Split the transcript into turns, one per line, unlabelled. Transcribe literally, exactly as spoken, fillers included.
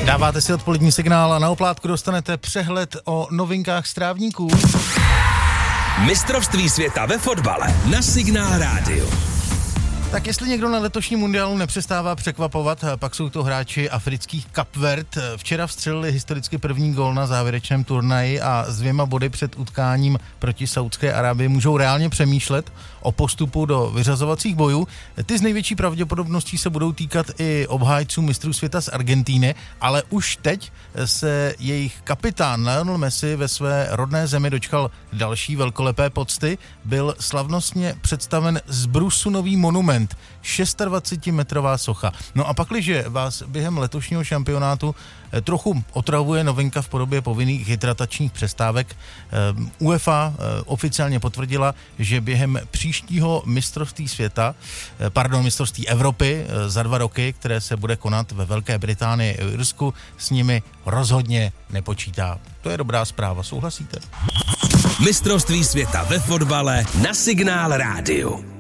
Dáváte si odpolední signál a na oplátku dostanete přehled o novinkách strávníků.
Mistrovství světa ve fotbale na Signál rádiu.
Tak jestli někdo na letošním mundiálu nepřestává překvapovat, pak jsou to hráči afrických Kapverd. Včera vstřelili historicky první gól na závěrečném turnaji a s dvěma body před utkáním proti Saúdské Arábii můžou reálně přemýšlet o postupu do vyřazovacích bojů. Ty z největší pravděpodobností se budou týkat i obhájců mistrů světa z Argentíny, ale už teď se jejich kapitán Lionel Messi ve své rodné zemi dočkal další velkolepé pocty. Byl slavnostně představen z brusu nový monument, dvacetišestimetrová socha. No a pakliže vás během letošního šampionátu trochu otravuje novinka v podobě povinných hydratačních přestávek, UEFA oficiálně potvrdila, že během příštího mistrovství světa, pardon, mistrovství Evropy za dva roky, které se bude konat ve Velké Británii a Irsku, s nimi rozhodně nepočítá. To je dobrá zpráva, souhlasíte?
Mistrovství světa ve fotbale na Signál rádiu.